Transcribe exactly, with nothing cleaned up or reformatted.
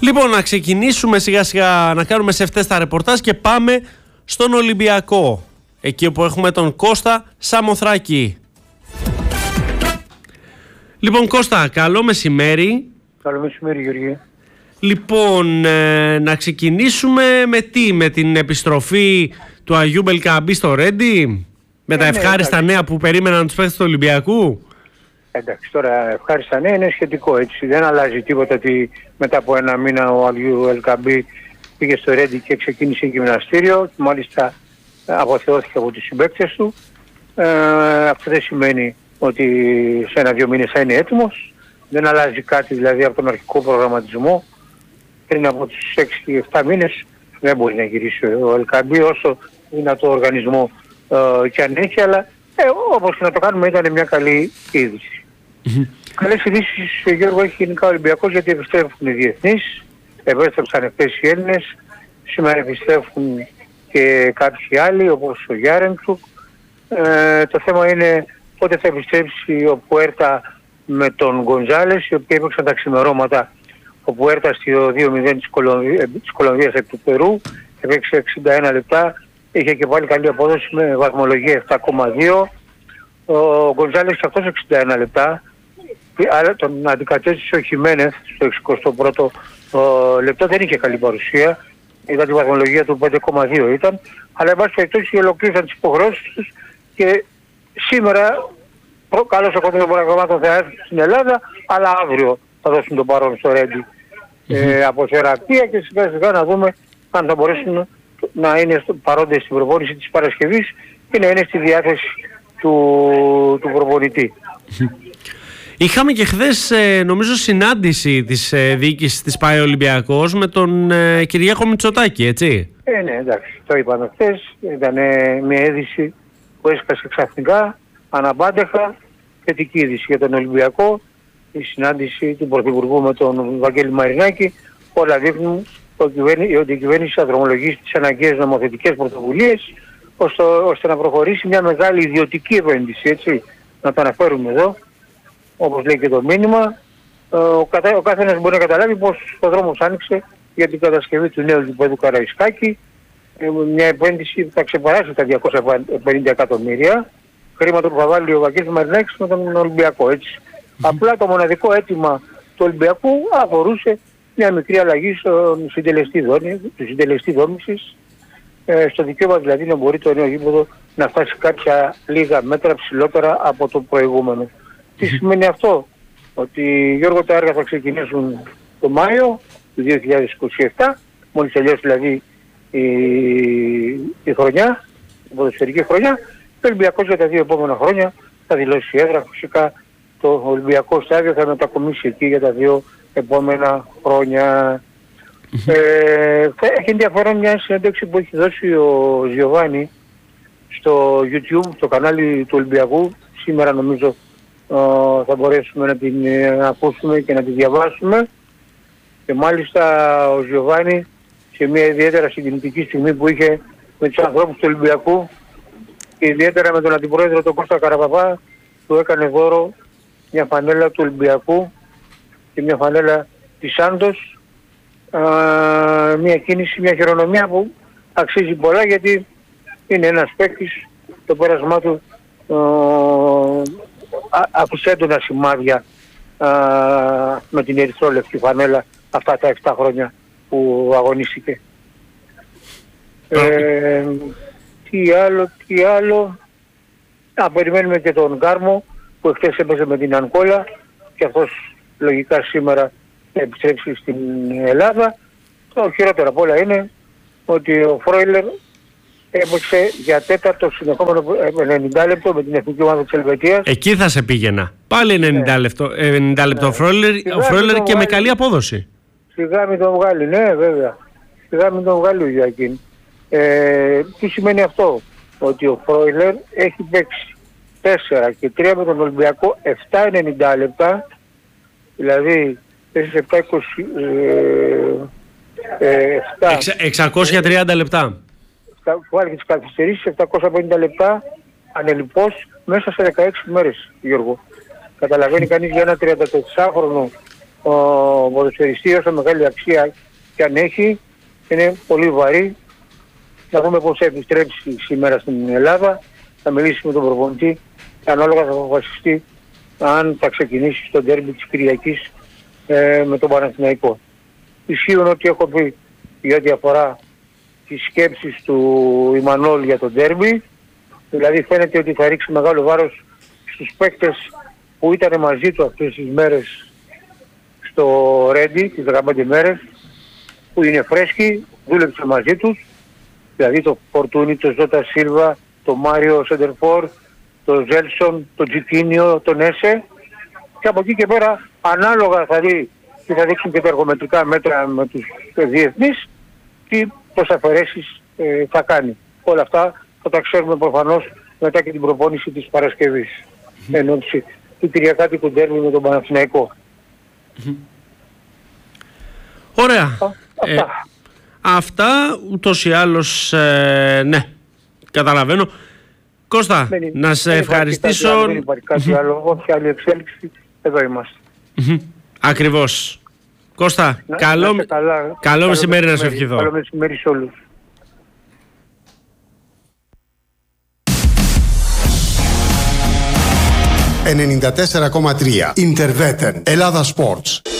Λοιπόν, να ξεκινήσουμε σιγά σιγά να κάνουμε σε αυτές τα ρεπορτάζ και πάμε στον Ολυμπιακό. Εκεί όπου έχουμε τον Κώστα Σαμοθράκη. Λοιπόν, Κώστα, καλό μεσημέρι. Καλό μεσημέρι, Γεωργία. Λοιπόν, ε, να ξεκινήσουμε με τι, με την επιστροφή του Αγιού Μπελκαμπή στο Ρέντι, με ε, τα ευχάριστα ναι, νέα που περίμεναν τους παίκτες του Ολυμπιακού. Εντάξει, τώρα ευχάριστα νέα είναι σχετικό, έτσι. Δεν αλλάζει τίποτα ότι μετά από ένα μήνα ο Αγίου Ελκαμπή πήγε στο Ρέντι και ξεκίνησε γυμναστήριο. Μάλιστα αποθεώθηκε από τους συμπαίκτες του. Ε, αυτό δεν σημαίνει ότι σε ένα-δύο μήνες θα είναι έτοιμος. Δεν αλλάζει κάτι δηλαδή από τον αρχικό προγραμματισμό. Πριν από τους έξι εφτά μήνες δεν μπορεί να γυρίσει ο Ελκαμπή όσο δυνατό οργανισμό ε, και αν έχει, αλλά ε, όπως να το κάνουμε ήταν μια καλή είδηση. Mm-hmm. Καλές ειδήσεις, Γιώργο, έχει γενικά ο Ολυμπιακός, γιατί επιστρέφουν οι διεθνείς, επέστρεψαν εχθές οι Έλληνες, σήμερα επιστρέφουν και κάποιοι άλλοι όπως ο Γιάρεμτσουκ. Ε, το θέμα είναι πότε θα επιστρέψει ο Πουέρτα με τον Γκοντζάλες, οι οποίοι έπαιξαν τα ξημερώματα. Ο Πουέρτα στο δύο μηδέν της, Κολομβία, της Κολομβίας επί του Περού, έπαιξε εξήντα ένα λεπτά, είχε και πάλι καλή απόδοση με βαθμολογία επτά κόμμα δύο. Ο Γκοντζάλες και αυτός εξήντα ένα λεπτά, αλλά τον αντικατέστησε ο Χιμένεθ στο εξηκοστό πρώτο λεπτό, δεν είχε καλή παρουσία, ήταν τη βαθμολογία του πέντε κόμμα δύο ήταν, αλλά εν πάση περιπτώσει ολοκλήρωσαν τις υποχρεώσεις τους και σήμερα καλώς ο κόντρος των πραγμάτων θα έρθει στην Ελλάδα, αλλά αύριο θα δώσουν τον παρόν στο Ρέντι mm-hmm. ε, από θεραπεία και σιγά σιγά να δούμε αν θα μπορέσουν να είναι παρόντες στην προπόνηση της Παρασκευής και να είναι στη διάθεση του, του προπονητή. Είχαμε και χθες ε, νομίζω συνάντηση της ε, διοίκησης της ΠΑΕ Ολυμπιακός με τον ε, Κυριάκο Μητσοτάκη, έτσι. Ε, ναι, εντάξει, το είπαμε χθες, ήταν ε, μια είδηση που έσκασε ξαφνικά, αναμπάντεχα, θετική είδηση για τον Ολυμπιακό. Η συνάντηση του Πρωθυπουργού με τον Βαγγέλη Μαρινάκη, όλα δείχνουν ότι η κυβέρνηση θα δρομολογήσει τις αναγκαίες νομοθετικές πρωτοβουλίες ώστε, ώστε να προχωρήσει μια μεγάλη ιδιωτική επένδυση, έτσι, να το αναφέρουμε εδώ, όπως λέει και το μήνυμα. Ο, κατα... ο καθένας μπορεί να καταλάβει πως ο δρόμος άνοιξε για την κατασκευή του νέου γηπέδου Καραϊσκάκη, μια επένδυση που θα ξεπεράσει τα διακόσια πενήντα εκατομμύρια, χρήματα που θα βάλει ο Βαγγέλης Μαρινάκης με τον Ολυμπιακό, έτσι. Mm-hmm. Απλά το μοναδικό αίτημα του Ολυμπιακού αφορούσε μια μικρή αλλαγή στο συντελεστή, δόνη, του συντελεστή δόμησης, ε, στο δικαίωμα δηλαδή να μπορεί το νέο γήπεδο να φτάσει κάποια λίγα μέτρα ψηλότερα από το προηγούμενο. Mm-hmm. Τι σημαίνει αυτό? Ότι, Γιώργο, τα έργα θα ξεκινήσουν το Μάιο του δύο χιλιάδες είκοσι επτά, μόλις τελειώσει δηλαδή η, η χρονιά, η ποδοσφαιρική χρονιά, και ο Ολυμπιακός για τα δύο επόμενα χρόνια θα δηλώσει έδρα. Φυσικά το Ολυμπιακό στάδιο θα μετακομίσει εκεί για τα δύο επόμενα χρόνια. Mm-hmm. Ε, έχει ενδιαφέρον μια συνέντευξη που έχει δώσει ο Γιωβάνι στο YouTube, στο κανάλι του Ολυμπιακού. Σήμερα νομίζω ε, θα μπορέσουμε να την ε, ακούσουμε και να τη διαβάσουμε. Και μάλιστα ο Γιωβάνι σε μια ιδιαίτερα συγκινητική στιγμή που είχε με τους ανθρώπους του Ολυμπιακού και ιδιαίτερα με τον αντιπρόεδρο τον Κώστα Καραπαπά, του έκανε δώρο μια φανέλα του Ολυμπιακού και μια φανέλα της Σάντος, α, μια κίνηση, μια χειρονομία που αξίζει πολλά, γιατί είναι ένας παίκτης, το πέρασμά του άκουσε έντονα σημάδια α, με την ερυθρόλευκη φανέλα αυτά τα επτά χρόνια που αγωνίστηκε. Ε, τι άλλο, τι άλλο. Α, περιμένουμε και τον Γκάρμο που εχθές έπαιζε με την Ανκόλα και αυτός λογικά σήμερα θα επιστρέψει στην Ελλάδα. Το χειρότερο απ' όλα είναι ότι ο Φρόιλερ έπαιξε για τέταρτο συνεχόμενο ενενήντα λεπτό με την εθνική ομάδα της Ελβετίας. Εκεί θα σε πήγαινα. Πάλι ενενήντα λεπτό, ενενήντα λεπτό ναι. Φρόιλερ, ο Φρόιλερ και με καλή απόδοση. Σιγά μην τον βγάλει, ναι βέβαια. Σιγά μην τον βγάλει ο Γιακίν. Ε, τι σημαίνει αυτό? Ότι ο Φρόιλερ έχει παίξει τέσσερα και τρία με τον Ολυμπιακό επτά ενενήντα λεπτά, δηλαδή επτά είκοσι, εξακόσια τριάντα λεπτά. Βάλει και τις καθυστερήσεις, επτακόσια πενήντα λεπτά ανελιπώς μέσα σε δεκαέξι μέρες, Γιώργο. Καταλαβαίνει κανείς για ένα τριαντατεσσάχρονο ο, ποδοσφαιριστή, όσο μεγάλη αξία και αν έχει, είναι πολύ βαρύ. Θα δούμε πώς θα επιστρέψει σήμερα στην Ελλάδα. Θα μιλήσει με τον προπονητή και ανάλογα θα αποφασιστεί αν θα ξεκινήσει στο ντέρμπι της Κυριακής ε, με τον Παναθηναϊκό. Ισχύουν ό,τι έχω πει για ό,τι αφορά τις σκέψεις του Ιμανόλ για τον ντέρμπι. Δηλαδή φαίνεται ότι θα ρίξει μεγάλο βάρος στους παίκτες που ήταν μαζί του αυτές τις μέρες στο Ρέντι, τις δεκαπέντε μέρες, που είναι φρέσκοι, δούλεψε μαζί τους. Δηλαδή το Φορτούνι, το Ζώτα Σίλβα, το Μάριο Σεντερφόρ, το Ζέλσον, το Τζικίνιο, τον Έσε. Και από εκεί και πέρα ανάλογα θα δει και θα δείξουν και τα εργομετρικά μέτρα με τους διεθνείς τι πώς αφαιρέσεις ε, θα κάνει. Όλα αυτά θα τα ξέρουμε προφανώς μετά και την προπόνηση της Παρασκευής. Mm-hmm. Ενώ του Κυριακάτικου ντέρμπι με τον Παναθηναϊκό. Mm-hmm. Ωραία. Α, αυτά. Ε, αυτά ούτως ή άλλως, ε, ναι, καταλαβαίνω. Κώστα, δεν να σε ευχαριστήσω. Κάτι, δεν υπάρχει κάτι άλλο, όχι άλλη εξέλιξη, εδώ είμαστε. Mm-hmm. Ακριβώς. Κώστα, να, καλό, να καλά, καλό, καλό μεσημέρι να σου ευχηθώ. Καλό μεσημέρι σε όλους. ενενήντα τέσσερα κόμμα τρία Interveten Ελλάδα Sports.